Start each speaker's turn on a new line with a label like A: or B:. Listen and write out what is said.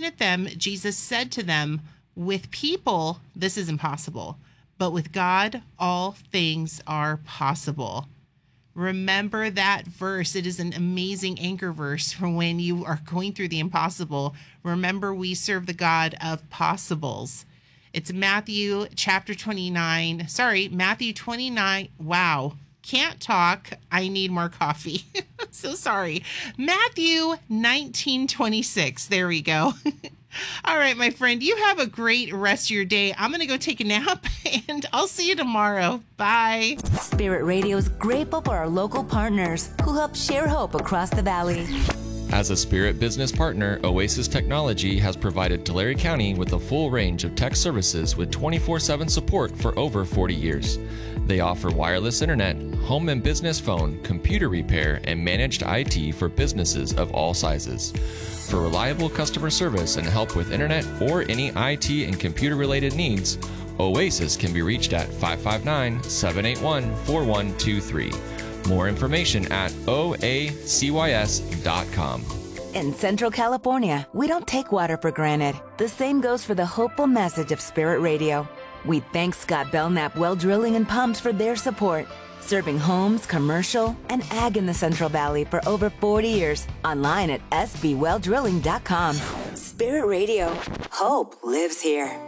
A: at them, Jesus said to them, with people, this is impossible, but with God, all things are possible. Remember that verse. It is an amazing anchor verse for when you are going through the impossible. Remember, we serve the God of possibles. It's Matthew 29. Wow. Can't talk. I need more coffee. So sorry. Matthew 19:26. There we go. All right, my friend, you have a great rest of your day. I'm going to go take a nap, and I'll see you tomorrow. Bye.
B: Spirit Radio is grateful for our local partners who help share hope across the valley.
C: As a Spirit business partner, Oasis Technology has provided Tulare County with a full range of tech services with 24/7 support for over 40 years. They offer wireless internet, home and business phone, computer repair, and managed IT for businesses of all sizes. For reliable customer service and help with internet or any IT and computer-related needs, Oasis can be reached at 559-781-4123. More information at oacys.com.
B: In Central California, we don't take water for granted. The same goes for the hopeful message of Spirit Radio. We thank Scott Belknap Well Drilling and Pumps for their support, serving homes, commercial, and ag in the Central Valley for over 40 years. Online at sbwelldrilling.com. Spirit Radio. Hope lives here.